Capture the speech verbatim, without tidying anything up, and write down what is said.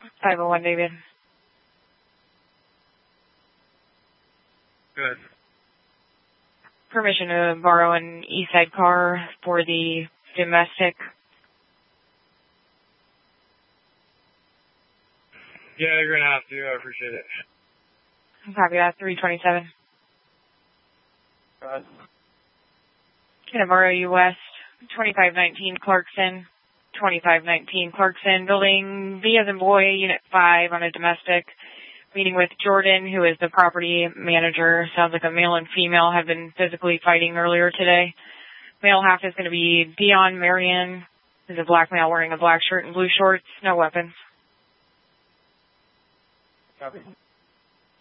five oh one, David. Good. Permission to borrow an Eastside car for the domestic. Yeah, you're going to have to. I appreciate it. Copy that, three twenty-seven. Good. Gonna borrow you west, twenty-five nineteen Clarkson, twenty-five nineteen Clarkson, building B as in boy, unit five on a domestic. Meeting with Jordan, who is the property manager. Sounds like a male and female have been physically fighting earlier today. Male half is going to be Dion Marion. He's a black male wearing a black shirt and blue shorts, no weapons. Copy.